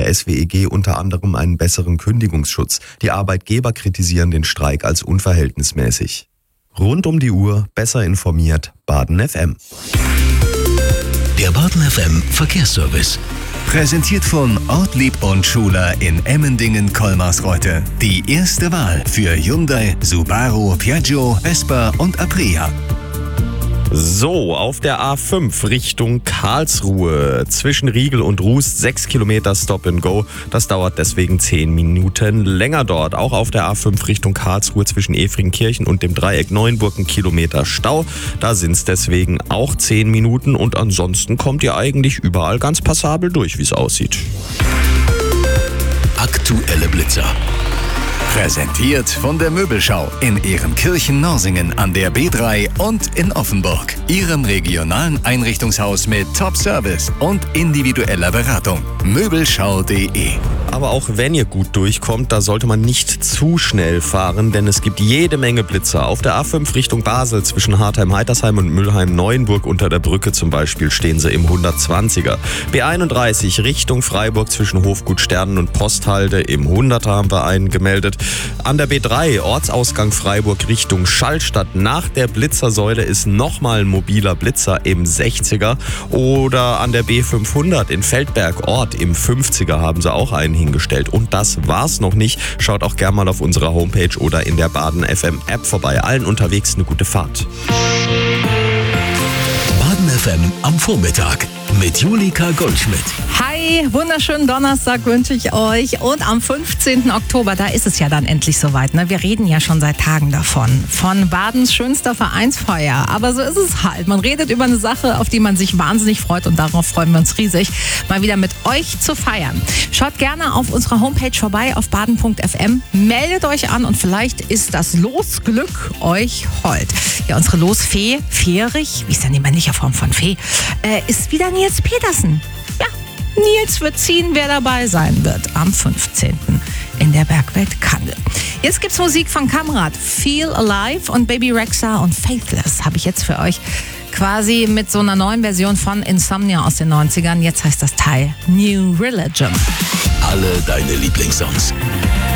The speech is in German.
der SWEG unter anderem einen besseren Kündigungsschutz. Die Arbeitgeber kritisieren den Streik als unverhältnismäßig. Rund um die Uhr, besser informiert, Baden FM. Der Baden FM Verkehrsservice. Präsentiert von Ortlieb und Schuler in Emmendingen-Kolmarsreuth. Die erste Wahl für Hyundai, Subaru, Piaggio, Vespa und Aprilia. So, auf der A5 Richtung Karlsruhe. Zwischen Riegel und Rust 6 Kilometer Stop and Go. Das dauert deswegen 10 Minuten länger dort. Auch auf der A5 Richtung Karlsruhe zwischen Efringkirchen und dem Dreieck Neuenburg 1 Kilometer Stau. Da sind es deswegen auch 10 Minuten und ansonsten kommt ihr eigentlich überall ganz passabel durch, wie es aussieht. Aktuelle Blitzer. Präsentiert von der Möbelschau in Ehrenkirchen-Norsingen an der B3 und in Offenburg. Ihrem regionalen Einrichtungshaus mit Top-Service und individueller Beratung. Möbelschau.de. Aber auch wenn ihr gut durchkommt, da sollte man nicht zu schnell fahren, denn es gibt jede Menge Blitzer. Auf der A5 Richtung Basel zwischen Hartheim-Heitersheim und Mülheim-Neuenburg unter der Brücke zum Beispiel stehen sie im 120er. B31 Richtung Freiburg zwischen Hofgut Sternen und Posthalde im 100er haben wir einen gemeldet. An der B3 Ortsausgang Freiburg Richtung Schallstadt nach der Blitzersäule ist nochmal ein mobiler Blitzer im 60er. Oder an der B500 in Feldberg Ort im 50er haben sie auch einen hingestellt. Und das war's noch nicht. Schaut auch gerne mal auf unserer Homepage oder in der Baden FM App vorbei. Allen unterwegs eine gute Fahrt. Baden FM am Vormittag mit Julika Goldschmidt. Hi, wunderschönen Donnerstag wünsche ich euch. Und am 15. Oktober, da ist es ja dann endlich soweit. Ne? Wir reden ja schon seit Tagen davon. Von Badens schönster Vereinsfeier. Aber so ist es halt. Man redet über eine Sache, auf die man sich wahnsinnig freut. Und darauf freuen wir uns riesig, mal wieder mit euch zu feiern. Schaut gerne auf unserer Homepage vorbei, auf baden.fm. Meldet euch an und vielleicht ist das Losglück euch hold. Ja, unsere Losfee, Feerich, wie ist denn die männliche Form von Fee, ist wieder Nils Petersen. Ja, Nils wird ziehen, wer dabei sein wird am 15. in der Bergwelt Kandel. Jetzt gibt's Musik von Kamrat, Feel Alive und Baby Rexha und Faithless habe ich jetzt für euch quasi mit so einer neuen Version von Insomnia aus den 90ern. Jetzt heißt das Teil New Religion. Alle deine Lieblingssongs.